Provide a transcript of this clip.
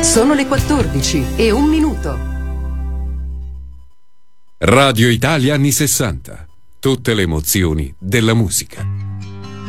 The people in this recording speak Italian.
Sono le 14:01. Radio Italia anni 60. Tutte le emozioni della musica.